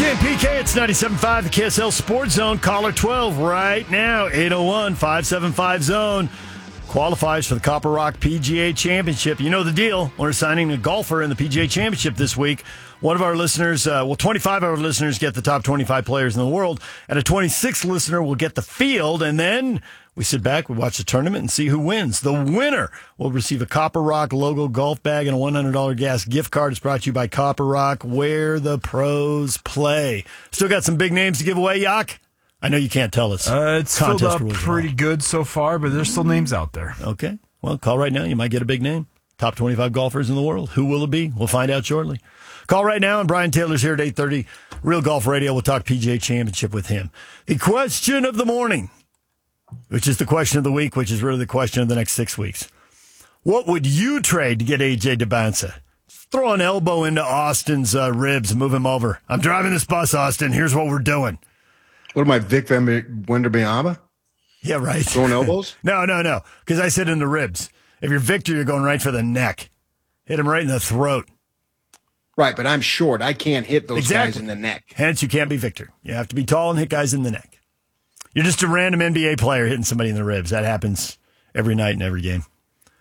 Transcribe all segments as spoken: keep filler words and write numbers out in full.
J and P K, it's ninety-seven point five, the K S L Sports Zone. Caller twelve right now, eight oh one, five seven five, zone. Qualifies for the Copper Rock P G A Championship. You know the deal. We're signing a golfer in the P G A Championship this week. One of our listeners, uh, well, twenty-five of our listeners get the top twenty-five players in the world, and a twenty-sixth listener will get the field, and then we sit back, we watch the tournament, and see who wins. The winner will receive a Copper Rock logo golf bag and a one hundred dollars gas gift card. It's brought to you by Copper Rock, where the pros play. Still got some big names to give away, Yak? I know you can't tell us. Uh, it's filled up pretty good so far, but there's still names out there. Okay. Well, call right now. You might get a big name. Top twenty-five golfers in the world. Who will it be? We'll find out shortly. Call right now, and Brian Taylor's here at eight thirty. Real Golf Radio. We'll talk P G A Championship with him. The question of the morning, which is the question of the week, which is really the question of the next six weeks. What would you trade to get A J Debinsa? Throw an elbow into Austin's uh, ribs, move him over. I'm driving this bus, Austin. Here's what we're doing. What am I, Vic Wembanyama? Yeah, right. Throwing elbows? no, no, no. Because I said in the ribs. If you're Victor, you're going right for the neck. Hit him right in the throat. Right, but I'm short. I can't hit those exactly. guys in the neck. Hence, you can't be Victor. You have to be tall and hit guys in the neck. You're just a random N B A player hitting somebody in the ribs. That happens every night in every game.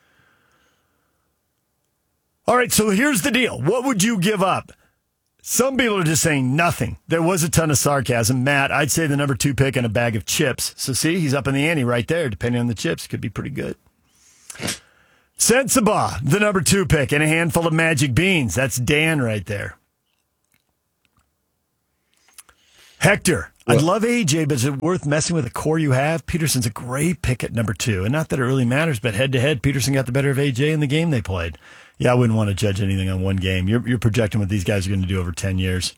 All right, so here's the deal. What would you give up? Some people are just saying nothing. There was a ton of sarcasm. Matt, I'd say the number two pick and a bag of chips. So see, he's up in the ante right there. Depending on the chips, could be pretty good. Sensabaugh, the number two pick, and a handful of magic beans. That's Dan right there. Hector, well, I'd love A J, but is it worth messing with the core you have? Peterson's a great pick at number two. And not that it really matters, but head-to-head, Peterson got the better of A J in the game they played. Yeah, I wouldn't want to judge anything on one game. You're, you're projecting what these guys are going to do over ten years.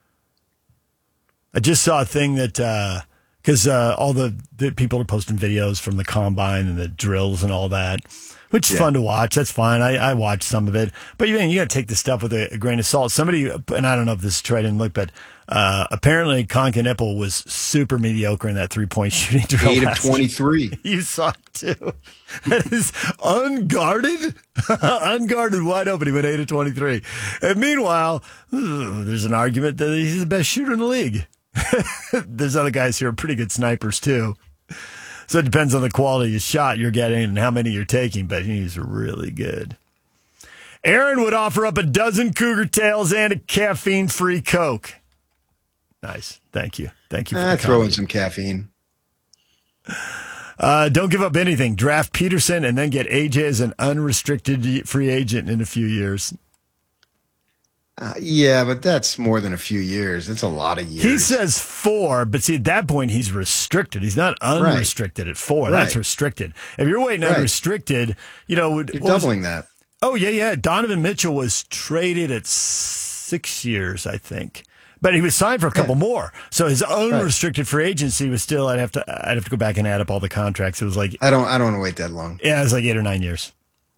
I just saw a thing that, because uh, uh, all the, the people are posting videos from the combine and the drills and all that, which is yeah. fun to watch. That's fine. I, I watched some of it. But you, you got to take this stuff with a, a grain of salt. Somebody, and I don't know if this is true, I didn't look, but uh, apparently Conkin-Ipple was super mediocre in that three-point shooting drill. eight of twenty-three. You saw it too. That is unguarded, unguarded, wide open. He went eight of twenty-three. And meanwhile, there's an argument that he's the best shooter in the league. There's other guys who are pretty good snipers too. So it depends on the quality of shot you're getting and how many you're taking, but he's really good. Aaron would offer up a dozen Cougar Tails and a caffeine-free Coke. Nice. Thank you. Thank you for uh, the throw in some caffeine. Uh, don't give up anything. Draft Peterson and then get A J as an unrestricted free agent in a few years. Uh, yeah, but that's more than a few years. That's a lot of years. He says four, but see, at that point, he's restricted. He's not unrestricted right. at four. Right. That's restricted. If you're waiting right. unrestricted, you know. You're doubling that. Oh, yeah, yeah. Donovan Mitchell was traded at six years, I think. But he was signed for a couple yeah. more. So his unrestricted right. free agency was still, I'd have to I'd have to go back and add up all the contracts. It was like. I don't, I don't want to wait that long. Yeah, it was like eight or nine years.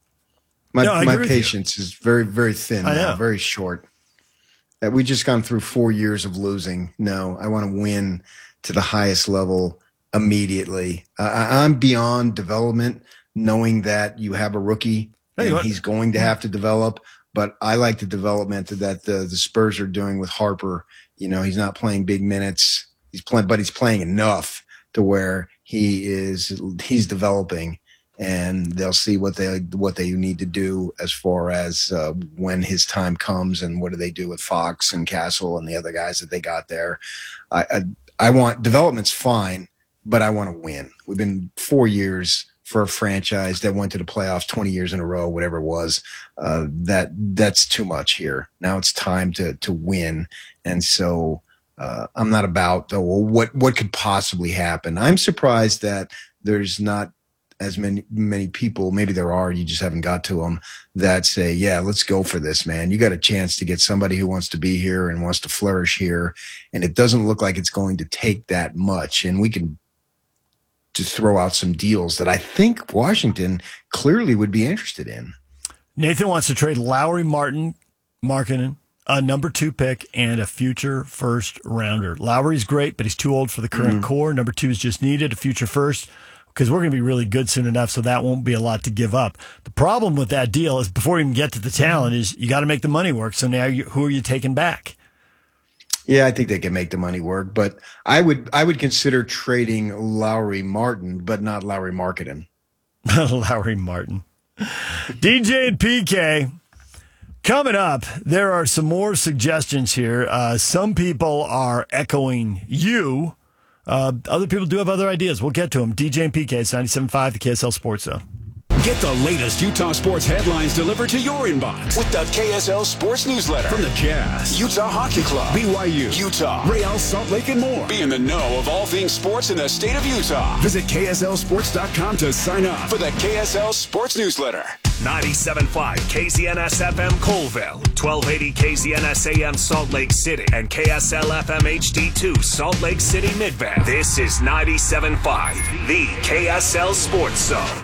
My, no, my patience is very, very thin now, very short. That we just gone through four years of losing. No, I want to win to the highest level immediately. Uh, I, I'm beyond development, knowing that you have a rookie hey, and he's going to have to develop. But I like the development that the, the Spurs are doing with Harper. You know, he's not playing big minutes. He's playing, but he's playing enough to where he is. He's developing. And they'll see what they what they need to do as far as uh, when his time comes, and what do they do with Fox and Castle and the other guys that they got there. I I, I want development's fine, but I want to win. We've been four years for a franchise that went to the playoffs twenty years in a row, whatever it was. Uh, that that's too much here. Now it's time to to win, and so uh, I'm not about oh, well, what what could possibly happen. I'm surprised that there's not as many many people, maybe there are, you just haven't got to them, that say, yeah, let's go for this, man. You got a chance to get somebody who wants to be here and wants to flourish here, and it doesn't look like it's going to take that much. And we can just throw out some deals that I think Washington clearly would be interested in. Nathan wants to trade Lowry, Martin, Markkanen, a number two pick, and a future first rounder. Lowry's great, but he's too old for the current mm-hmm. core. Number two is just needed, a future first, because we're going to be really good soon enough, so that won't be a lot to give up. The problem with that deal is, before you even get to the talent, is you got to make the money work. So now, you, who are you taking back? Yeah, I think they can make the money work, but I would I would consider trading Lowry Martin, but not Lowry Marketing. Lowry Martin. D J and P K. Coming up, there are some more suggestions here. Uh, some people are echoing you. Uh, other people do have other ideas. We'll get to them. D J and P K, it's ninety-seven point five, the K S L Sports Zone. Get the latest Utah sports headlines delivered to your inbox with the K S L Sports Newsletter. From the Jazz, Utah Hockey Club, B Y U, Utah, Real Salt Lake, and more. Be in the know of all things sports in the state of Utah. Visit K S L sports dot com to sign up for the K S L Sports Newsletter. ninety-seven point five K Z N S F M Colville, twelve eighty K Z N S A M Salt Lake City, and K S L F M H D two Salt Lake City Midvale. This is ninety-seven point five, the K S L Sports Zone.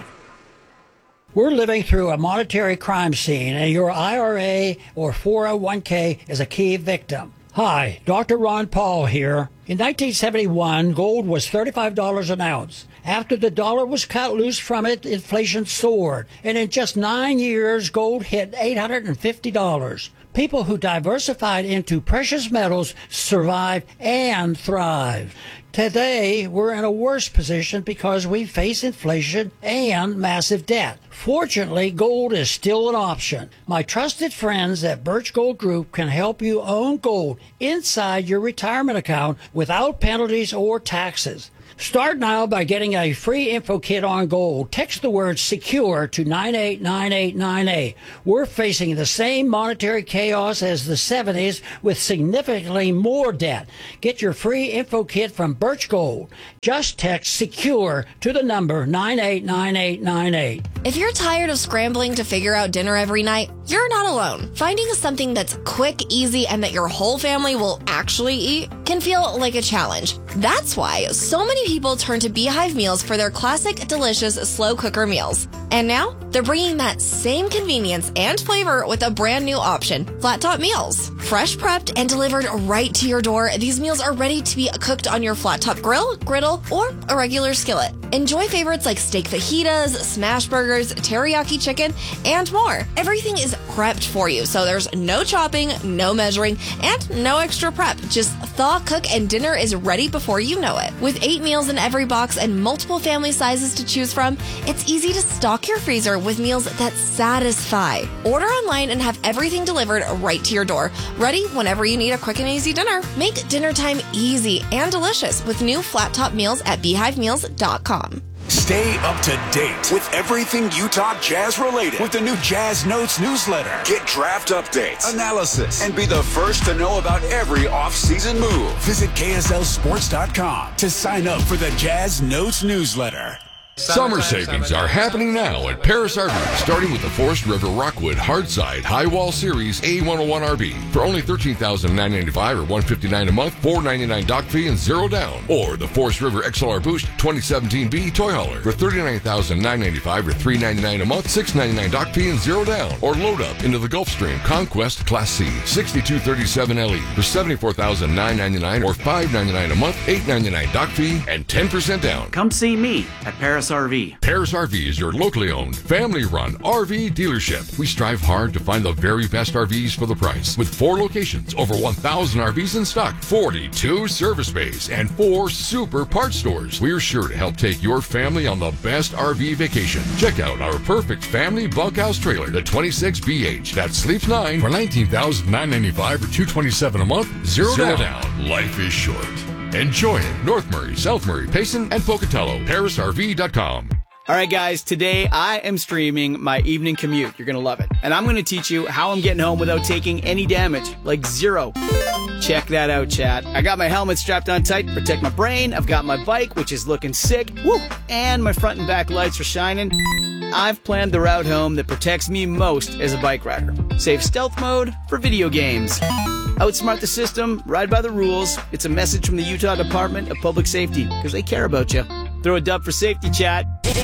We're living through a monetary crime scene, and your I R A or four oh one k is a key victim. Hi, Doctor Ron Paul here. In nineteen seventy-one, gold was thirty-five dollars an ounce. After the dollar was cut loose from it, inflation soared. And in just nine years, gold hit eight hundred fifty dollars. People who diversified into precious metals survived and thrived. Today, we're in a worse position because we face inflation and massive debt. Fortunately, gold is still an option. My trusted friends at Birch Gold Group can help you own gold inside your retirement account without penalties or taxes. Start now by getting a free info kit on gold. Text the word SECURE to nine eight nine eight nine eight. We're facing the same monetary chaos as the seventies with significantly more debt. Get your free info kit from Birch Gold. Just text SECURE to the number nine eight nine eight nine eight. If you're tired of scrambling to figure out dinner every night, you're not alone. Finding something that's quick, easy, and that your whole family will actually eat can feel like a challenge. That's why so many people turn to Beehive Meals for their classic, delicious slow cooker meals. And now, they're bringing that same convenience and flavor with a brand new option, Flat Top Meals. Fresh prepped and delivered right to your door, these meals are ready to be cooked on your flat top grill, griddle, or a regular skillet. Enjoy favorites like steak fajitas, smash burgers, teriyaki chicken, and more. Everything is prepped for you, so there's no chopping, no measuring, and no extra prep. Just thaw, cook, and dinner is ready before you know it. With eight meals in every box and multiple family sizes to choose from, it's easy to stock your freezer with meals that satisfy. Order online and have everything delivered right to your door, ready whenever you need a quick and easy dinner. Make dinner time easy and delicious with new flat top meals at beehive meals dot com. Stay up to date with everything Utah Jazz related with the new Jazz Notes newsletter. Get draft updates, analysis, and be the first to know about every off-season move. Visit K S L sports dot com to sign up for the Jazz Notes newsletter. Summer savings are happening now at Paris R V, starting with the Forest River Rockwood Hardside High Wall Series A one oh one R V for only thirteen thousand nine hundred ninety-five dollars or one hundred fifty-nine dollars a month, four hundred ninety-nine dollars dock fee and zero down. Or the Forest River X L R Boost twenty seventeen B Toy Hauler for thirty-nine thousand nine hundred ninety-five dollars or three hundred ninety-nine dollars a month, six hundred ninety-nine dollars dock fee and zero down. Or load up into the Gulfstream Conquest Class C sixty-two thirty-seven L E for seventy-four thousand nine hundred ninety-nine dollars or five hundred ninety-nine dollars a month, eight hundred ninety-nine dollars dock fee and ten percent down. Come see me at Paris R V. Paris R V is your locally owned, family-run R V dealership. We strive hard to find the very best R Vs for the price. With four locations, over one thousand R Vs in stock, forty-two service bays, and four super parts stores, we're sure to help take your family on the best R V vacation. Check out our perfect family bunkhouse trailer, the twenty-six B H, that sleeps nine for nineteen thousand nine hundred ninety-five dollars or two hundred twenty-seven dollars a month, zero, zero down. down. Life is short. Enjoy it. North Murray, South Murray, Payson, and Pocatello. Paris R V dot com. All right, guys, today I am streaming my evening commute. You're going to love it. And I'm going to teach you how I'm getting home without taking any damage, like zero. Check that out, chat. I got my helmet strapped on tight to protect my brain. I've got my bike, which is looking sick. Woo! And my front and back lights are shining. I've planned the route home that protects me most as a bike rider. Save stealth mode for video games. Outsmart the system, ride by the rules. It's a message from the Utah Department of Public Safety, because they care about you. Throw a dub for safety, chat.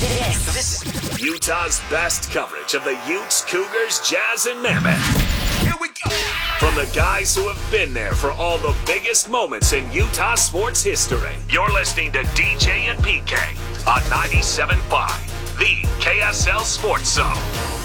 This is Utah's best coverage of the Utes, Cougars, Jazz, and Mammoth. Here we go. From the guys who have been there for all the biggest moments in Utah sports history. You're listening to D J and P K on ninety-seven point five, the K S L Sports Zone.